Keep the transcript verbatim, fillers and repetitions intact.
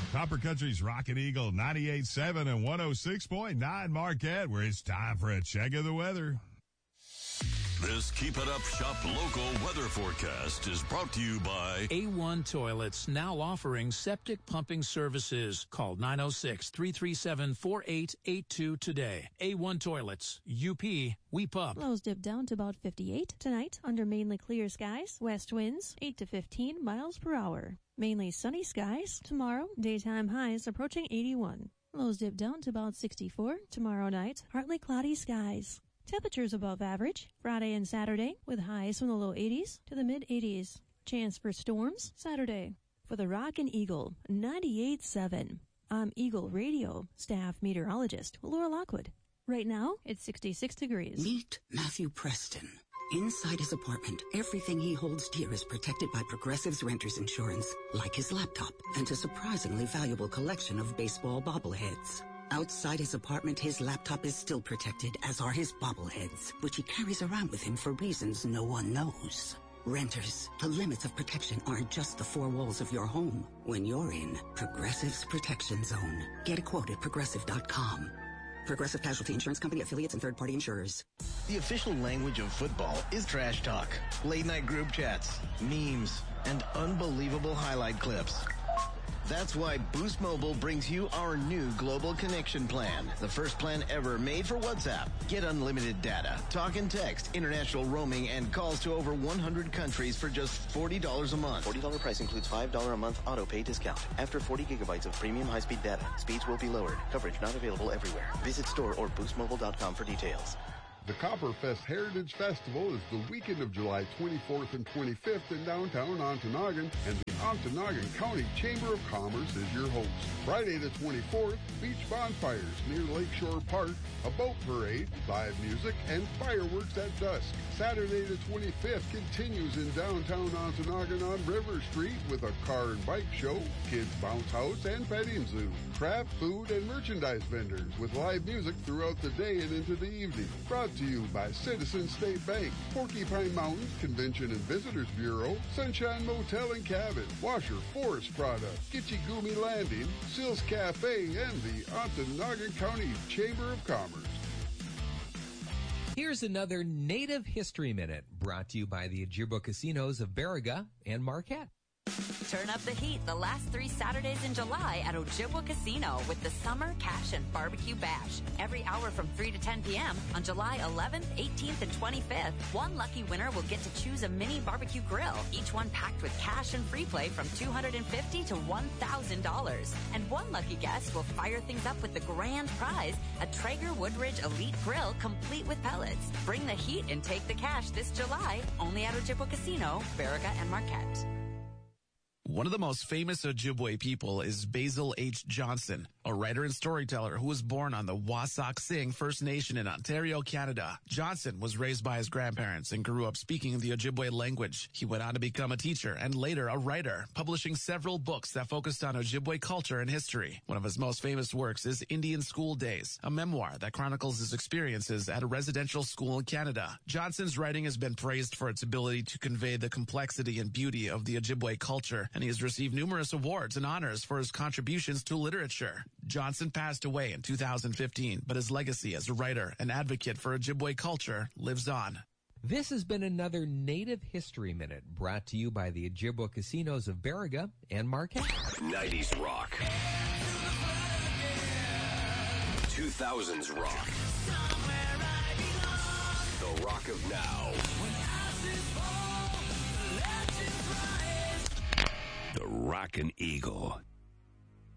Copper Country's Rockin' Eagle ninety-eight point seven and one oh six point nine Marquette, where it's time for a check of the weather. This Keep It Up Shop local weather forecast is brought to you by A one Toilets, now offering septic pumping services. Call nine oh six, three three seven, four eight eight two today. A one Toilets, U P, we pump. Lows dip down to about fifty-eight tonight under mainly clear skies. West winds eight to fifteen miles per hour. Mainly sunny skies. Tomorrow, daytime highs approaching eighty-one. Lows dip down to about sixty-four. Tomorrow night, partly cloudy skies. Temperatures above average Friday and Saturday with highs from the low eighties to the mid eighties. Chance for storms Saturday. For the Rockin' Eagle ninety-eight point seven, I'm Eagle Radio staff meteorologist Laura Lockwood. Right now, it's sixty-six degrees. Meet Matthew Preston. Inside his apartment, everything he holds dear is protected by Progressive's renter's insurance, like his laptop and a surprisingly valuable collection of baseball bobbleheads. Outside his apartment, his laptop is still protected, as are his bobbleheads, which he carries around with him for reasons no one knows. Renters, the limits of protection aren't just the four walls of your home. When you're in Progressive's Protection Zone, get a quote at progressive dot com. Progressive Casualty Insurance Company, affiliates, and third-party insurers. The official language of football is trash talk, late-night group chats, memes, and unbelievable highlight clips. That's why Boost Mobile brings you our new global connection plan. The first plan ever made for WhatsApp. Get unlimited data, talk and text, international roaming, and calls to over one hundred countries for just forty dollars a month. forty dollars price includes five dollars a month auto pay discount. After forty gigabytes of premium high-speed data, speeds will be lowered. Coverage not available everywhere. Visit store or boost mobile dot com for details. The Copperfest Heritage Festival is the weekend of July twenty-fourth and twenty-fifth in downtown Ontonagon, and the Ontonagon County Chamber of Commerce is your host. Friday the twenty-fourth, beach bonfires near Lakeshore Park, a boat parade, live music, and fireworks at dusk. Saturday the twenty-fifth continues in downtown Ontonagon on River Street with a car and bike show, kids bounce house, and petting zoo. Craft, food, and merchandise vendors with live music throughout the day and into the evening. Brought to you by Citizen State Bank, Porcupine Mountain Convention and Visitors Bureau, Sunshine Motel and Cabin, Washer Forest Product, Gitchigumi Landing, Sills Cafe, and the Ontonagon County Chamber of Commerce. Here's another Native History Minute brought to you by the Ojibwa Casinos of Baraga and Marquette. Turn up the heat the last three Saturdays in July at Ojibwa Casino with the Summer Cash and Barbecue Bash. Every hour from three to ten p.m. on July eleventh, eighteenth, and twenty-fifth. One lucky winner will get to choose a mini barbecue grill, each one packed with cash and free play from two hundred fifty dollars to one thousand dollars. And one lucky guest will fire things up with the grand prize, a Traeger Woodridge Elite Grill complete with pellets. Bring the heat and take the cash this July, only at Ojibwa Casino, Baraga, and Marquette. One of the most famous Ojibwe people is Basil H. Johnson, a writer and storyteller who was born on the Wasauksing First Nation in Ontario, Canada. Johnson was raised by his grandparents and grew up speaking the Ojibwe language. He went on to become a teacher and later a writer, publishing several books that focused on Ojibwe culture and history. One of his most famous works is Indian School Days, a memoir that chronicles his experiences at a residential school in Canada. Johnson's writing has been praised for its ability to convey the complexity and beauty of the Ojibwe culture, and he has received numerous awards and honors for his contributions to literature. Johnson passed away in two thousand fifteen, but his legacy as a writer and advocate for Ojibwe culture lives on. This has been another Native History Minute brought to you by the Ojibwa Casinos of Baraga and Marquette. nineties rock. two thousands rock. The rock of now. The Rockin' Eagle